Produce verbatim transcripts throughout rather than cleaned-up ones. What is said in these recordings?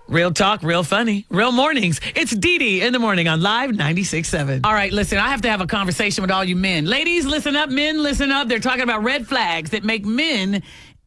Real talk, real funny, real mornings. It's Dee Dee in the morning on Live ninety-six point seven. All right, listen, I have to have a conversation with all you men. Ladies, listen up. Men, listen up. They're talking about red flags that make men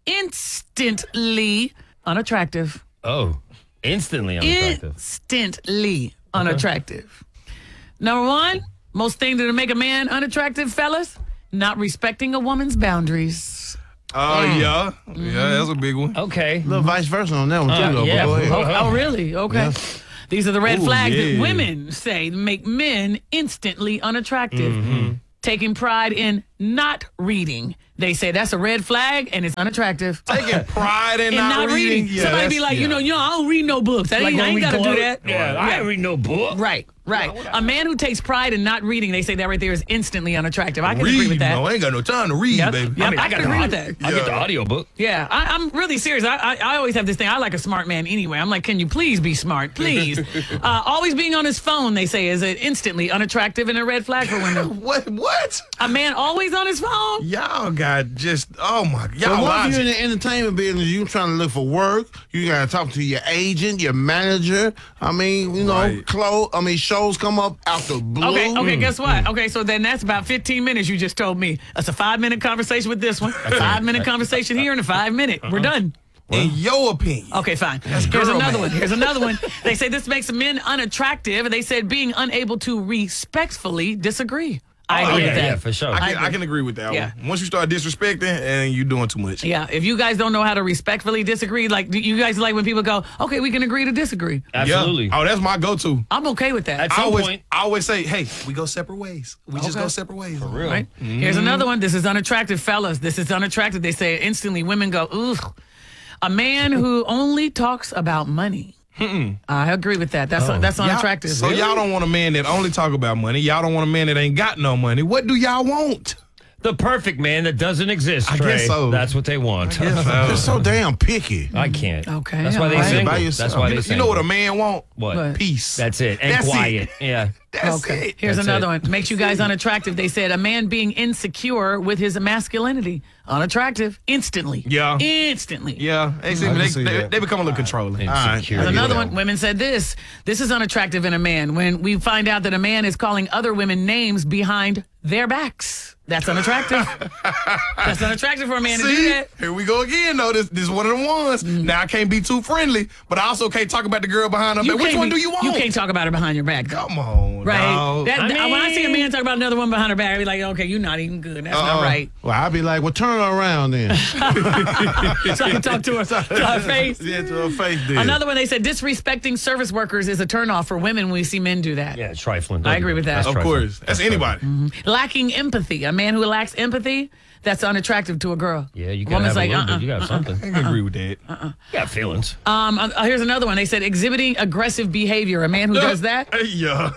instantly unattractive. Oh, instantly unattractive. Instantly unattractive. Okay. Number one, most things that make a man unattractive, fellas, not respecting a woman's boundaries. Oh, uh, mm. yeah. Mm-hmm. Yeah, that's a big one. Okay. A little vice versa on that one, too, uh, though. Yeah. Go ahead. Oh, oh, really? Okay. Yeah. These are the red Ooh, flags yeah. that women say make men instantly unattractive. Mm-hmm. Taking pride in not reading. They say that's a red flag and it's unattractive. Taking pride in, in not, not reading. reading. Yeah, Somebody be like, yeah. you know, you know, I don't read no books. I like ain't, I ain't got to do that. Yeah, I ain't read no book. Right, right. A man who takes pride in not reading, they say that right there is instantly unattractive. I can read, agree with that. No, I ain't got no time to read, yep. baby. Yep. I, mean, I, I can got agree the, with that. I get the audio book. Yeah, I, I'm really serious. I, I I always have this thing. I like a smart man anyway. I'm like, can you please be smart, please? uh, always being on his phone, they say, is it instantly unattractive and a red flag for women. What? What? A man always on his phone? Y'all got just, oh my, y'all So once logic. you're in the entertainment business, you trying to look for work, you got to talk to your agent, your manager. I mean, you know, Right. clothes, I mean, shows come up out the blue. Okay, okay, guess what? Okay, so then that's about fifteen minutes you just told me. That's a five-minute conversation with this one, a five-minute conversation here, and a five-minute. We're done. In your opinion. Okay, fine. Here's girl another man. one. Here's another one. They say this makes men unattractive. They said being unable to respectfully disagree. I agree yeah, with that. yeah, for sure. I can, I I, agree. can agree with that Yeah. one. Once you start disrespecting, and you doing too much. Yeah, if you guys don't know how to respectfully disagree, like, do you guys like when people go, okay, we can agree to disagree. Absolutely. Yeah. Oh, that's my go-to. I'm okay with that. At I some always, point. I always say, hey, we go separate ways. We just Okay. go separate ways. For real. Right? Here's another one. This is unattractive, fellas. This is unattractive. They say instantly women go, ugh. A man who only talks about money. Mm-mm. I agree with that. That's Oh. that's Y'all- unattractive. So y'all don't want a man that only talk about money. Y'all don't want a man that ain't got no money. What do y'all want? The perfect man that doesn't exist, I Trey. guess so. That's what they want. They're so damn picky. I can't. Okay, That's why they all right. single. By That's yourself. why You, they you single. know what a man want? What? What? Peace. That's it. And That's quiet. it. Yeah. That's Okay. it. Here's That's another it. one. Makes you guys unattractive. They said a man being insecure with his masculinity. Unattractive. Instantly. Yeah. Instantly. Yeah. They, seem, I can they, see they, that. they become a little controlling. right. Insecure. There's I get another that one. Women said this. This is unattractive in a man. When we find out that a man is calling other women names behind their backs. That's unattractive. That's unattractive for a man to do See, that. here we go again, though. This, this is one of the ones. Now, I can't be too friendly, but I also can't talk about the girl behind her You back. Which can't one be- do you want? You can't talk about her behind your back. Come on, Right. dog. That, I when I see a mean- man talk about another woman behind her back, I be like, okay, you're not even good. That's not Uh-uh. right. Well, I'd be like, well, turn her around then. So I can talk to her, to her face. Yeah, to her face then. Another one, they said disrespecting service workers is a turnoff for women when we see men do that. Yeah, trifling. I agree with that. That's Of trifling. course. That's anybody. Lacking empathy. A man who lacks empathy, that's unattractive to a girl. Yeah, you A gotta woman's have a like, little uh-uh. bit. You got something. I can agree with that. You got feelings. Um, uh, here's another one. They said exhibiting aggressive behavior. A man who does that, Yeah.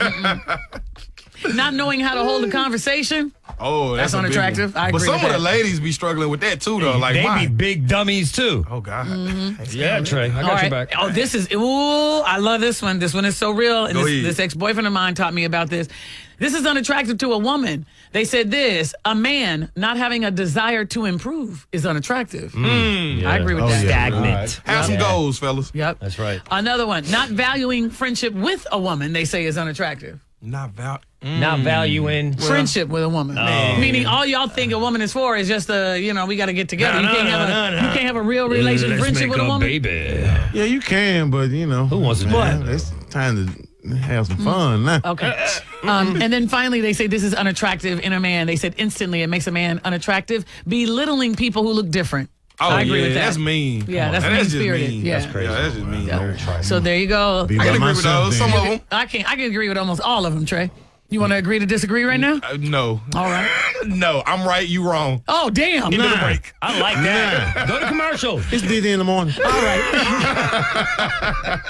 not knowing how to hold a conversation. Oh, that's, That's a big unattractive. one. I But agree some with of the that. ladies be struggling with that too, though. Like, they why? be big dummies too. Oh God. Yeah, Trey. I got All your right. back. Oh, this is, ooh, I love this one. This one is so real. And Go this, ahead. this ex-boyfriend of mine taught me about this. This is unattractive to a woman. They said this, a man not having a desire to improve is unattractive. Yeah. I agree with Oh, that. yeah. Stagnant. Have some Yeah. goals, fellas. Yep. That's right. Another one, not valuing friendship with a woman, they say is unattractive. Not val. Not valuing. Friendship with a woman. Oh. Meaning all y'all think a woman is for is just a, you know, we got to get together. No, you, can't no, have no, a, no, no. you can't have a real relation, Let's friendship make with a a woman. baby. Yeah, you can, but, you know. Who wants to do man, that? It's time to have some fun now. Okay. Um, and then finally, they say this is unattractive in a man. They said instantly it makes a man unattractive, belittling people who look different. Oh, I agree yeah, with that. that's mean. Yeah, Come that's on. just mean-spirited. mean. Yeah. That's crazy. Yeah, that's just mean. Yeah. So there you go. Be I by can agree with myself those. then. Some of them. I can I can agree with almost all of them, Trey. You want to agree to disagree right now? Uh, no. All right. No, I'm right, you wrong. Oh, damn. Into the Nah. break. I like that. Go to commercial. It's D D in the morning. All right.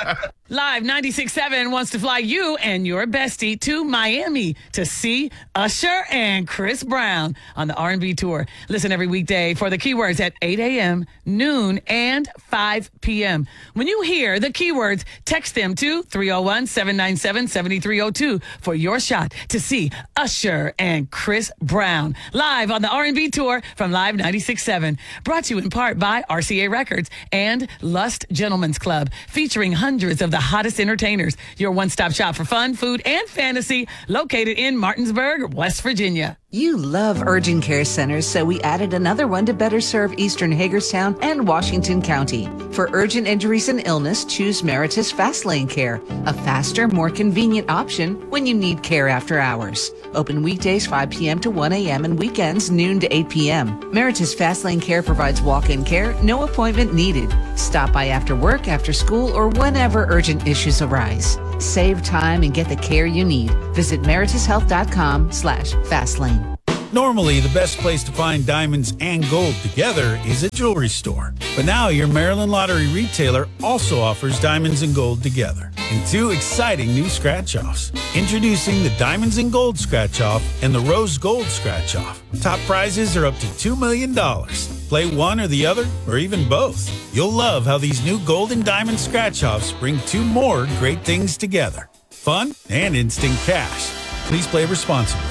Live ninety-six point seven wants to fly you and your bestie to Miami to see Usher and Chris Brown on the R and B tour. Listen every weekday for the keywords at eight a.m., noon, and five p.m. When you hear the keywords, text them to three oh one, seven nine seven, seven three oh two for your shot to see Usher and Chris Brown live on the R and B tour from Live ninety-six point seven. Brought to you in part by R C A Records and Lust Gentlemen's Club, featuring hundreds of the hottest entertainers. Your one-stop shop for fun, food, and fantasy, located in Martinsburg, West Virginia. You love urgent care centers, so we added another one to better serve Eastern Hagerstown and Washington County. For urgent injuries and illness, choose Meritus Fast Lane Care, a faster, more convenient option when you need care after hours. Open weekdays five p.m. to one a.m. and weekends noon to eight p.m. Meritus Fast Lane Care provides walk-in care, no appointment needed. Stop by after work, after school, or whenever urgent issues arise. Save time and get the care you need. Visit meritushealth.com slash fastlane. Normally, the best place to find diamonds and gold together is a jewelry store. But now your Maryland Lottery retailer also offers diamonds and gold together in two exciting new scratch-offs. Introducing the Diamonds and Gold Scratch-Off and the Rose Gold Scratch-Off. Top prizes are up to two million dollars. Play one or the other, or even both. You'll love how these new gold and diamond scratch-offs bring two more great things together. Fun and instant cash. Please play responsibly.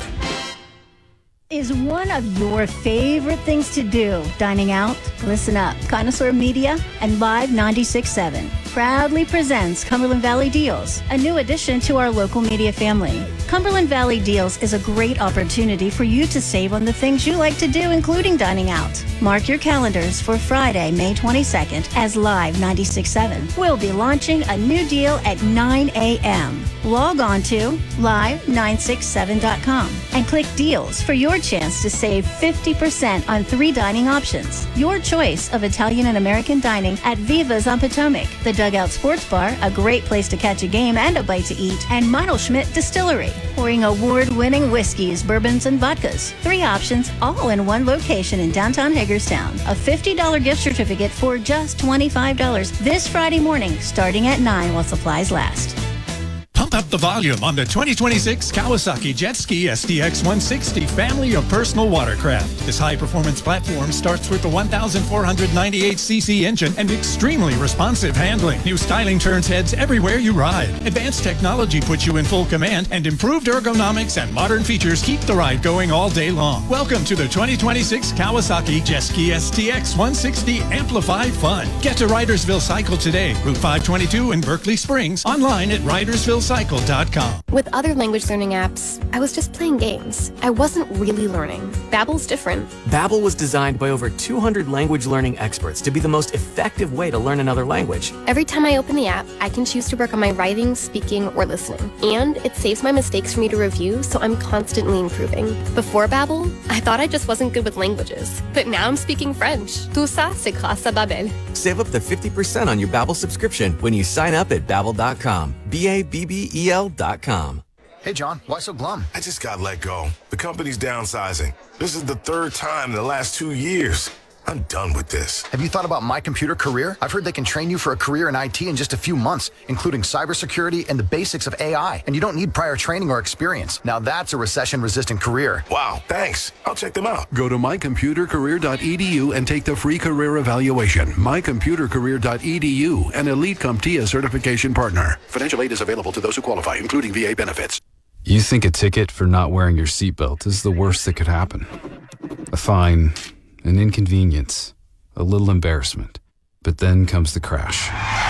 Is one of your favorite things to do dining out? Listen up. Connoisseur Media and Live ninety-six point seven proudly presents Cumberland Valley Deals, a new addition to our local media family. Cumberland Valley Deals is a great opportunity for you to save on the things you like to do, including dining out. Mark your calendars for Friday, May twenty-second, as Live ninety-six point seven will be launching a new deal at nine a.m. Log on to live nine six seven dot com and click Deals for your chance to save fifty percent on three dining options. Your choice of Italian and American dining at Viva's on Potomac, the Dugout Sports Bar, a great place to catch a game and a bite to eat, and Meinl-Schmidt Distillery, pouring award-winning whiskeys, bourbons, and vodkas. Three options, all in one location in downtown Hagerstown. A fifty dollars gift certificate for just twenty-five dollars this Friday morning, starting at nine while supplies last. Pump up the volume on the twenty twenty-six Kawasaki Jet Ski S D X one sixty family of personal watercraft. This high-performance platform starts with the one thousand four hundred ninety-eight c c engine and extremely responsive handling. New styling turns heads everywhere you ride. Advanced technology puts you in full command, and improved ergonomics and modern features keep the ride going all day long. Welcome to the twenty twenty-six Kawasaki Jet Ski S D X one sixty Amplify Fun. Get to Ridersville Cycle today, Route five twenty-two in Berkeley Springs, online at ridersville cycle dot com. With other language learning apps, I was just playing games. I wasn't really learning. Babbel's different. Babbel was designed by over two hundred language learning experts to be the most effective way to learn another language. Every time I open the app, I can choose to work on my writing, speaking, or listening. And it saves my mistakes for me to review, so I'm constantly improving. Before Babbel, I thought I just wasn't good with languages. But now I'm speaking French. Tout ça, c'est grâce à Babbel. Save up to fifty percent on your Babbel subscription when you sign up at babbel dot com. B A B B E L dot com. Hey, John, why so glum? I just got let go. The company's downsizing. This is the third time in the last two years. I'm done with this. Have you thought about My Computer Career? I've heard they can train you for a career in I T in just a few months, including cybersecurity and the basics of A I. And you don't need prior training or experience. Now that's a recession-resistant career. Wow, thanks. I'll check them out. Go to my computer career dot e d u and take the free career evaluation. my computer career dot e d u, an Elite CompTIA certification partner. Financial aid is available to those who qualify, including V A benefits. You think a ticket for not wearing your seatbelt is the worst that could happen. A fine, an inconvenience, a little embarrassment. But then comes the crash.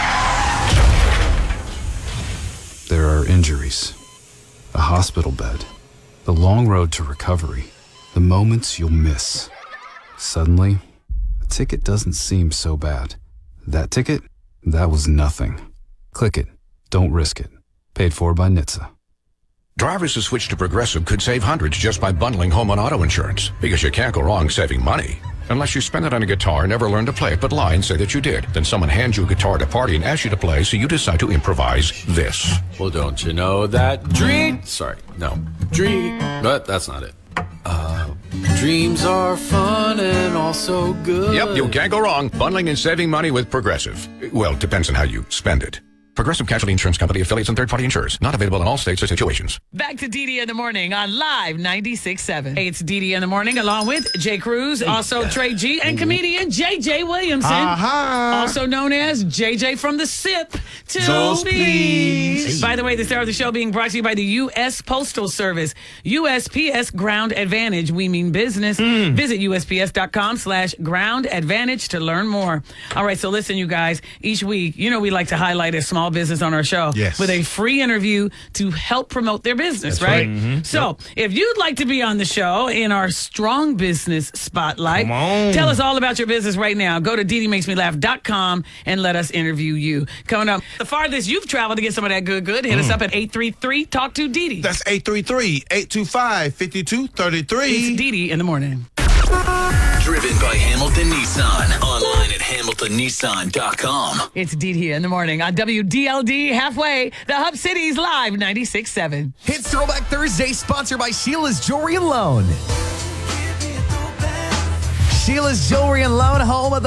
There are injuries, a hospital bed, the long road to recovery, the moments you'll miss. Suddenly, a ticket doesn't seem so bad. That ticket? That was nothing. Click it. Don't risk it. Paid for by N H T S A. Drivers who switch to Progressive could save hundreds just by bundling home and auto insurance, because you can't go wrong saving money. Unless you spend it on a guitar and never learn to play it but lie and say that you did. Then someone hands you a guitar at a party and asks you to play, so you decide to improvise this. Well, don't you know that dream... Sorry, no. Dream... But that's not it. Uh, dreams are fun and also good. Yep, you can't go wrong bundling and saving money with Progressive. Well, it depends on how you spend it. Progressive Casualty Insurance Company, affiliates, and third-party insurers. Not available in all states or situations. Back to Dee Dee in the Morning on Live ninety-six point seven. Hey, it's Dee Dee in the Morning along with Jay Cruz, also Trey G, and comedian J J Williamson. Uh-huh. Also known as J J from the Sip to Those Bees. Bees. By the way, this hour of the show being brought to you by the U S Postal Service. U S P S Ground Advantage. We mean business. Mm. Visit U S P S dot com slash ground advantage to learn more. All right, so listen, you guys. Each week, you know we like to highlight a small business on our show Yes. with a free interview to help promote their business, That's right? right. Mhm. So if you'd like to be on the show in our Strong Business Spotlight, Come on. tell us all about your business right now. Go to Dee Dee Makes Me Laugh dot com and let us interview you. Coming up, the farthest you've traveled to get some of that good good, hit us up at eight three three talk to Dee Dee. That's eight three three, eight two five, five two three three. It's Dee Dee in the Morning. Driven by Hamilton Nissan. Online at hamilton nissan dot com. It's Dee Dee in the Morning on W D L D Halfway, the Hub City's Live ninety-six point seven. Hits Throwback Thursday, sponsored by Sheila's Jewelry and Loan. Sheila's Jewelry and Loan, home of the